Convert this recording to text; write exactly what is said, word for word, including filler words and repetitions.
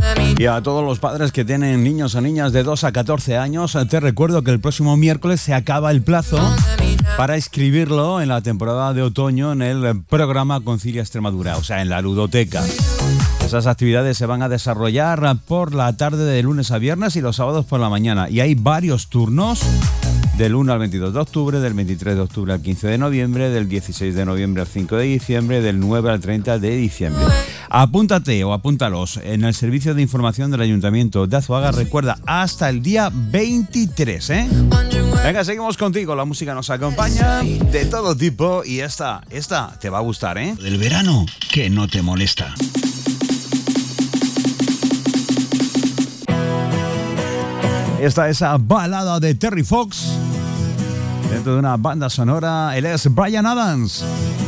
Y a todos los padres que tienen niños o niñas de dos a catorce años, te recuerdo que el próximo miércoles se acaba el plazo para inscribirlo en la temporada de otoño en el programa Concilia Extremadura, o sea, en la ludoteca. Esas actividades se van a desarrollar por la tarde de lunes a viernes y los sábados por la mañana. Y hay varios turnos del uno al veintidós de octubre, del veintitrés de octubre al quince de noviembre, del dieciséis de noviembre al cinco de diciembre, del nueve al treinta de diciembre. Apúntate o apúntalos en el servicio de información del Ayuntamiento de Azuaga. Recuerda, hasta el día veintitrés, ¿eh? Venga, seguimos contigo. La música nos acompaña de todo tipo y esta, esta te va a gustar, ¿eh? Del verano que no te molesta. Esta es esa balada de Terry Fox dentro de una banda sonora. Él es Bryan Adams.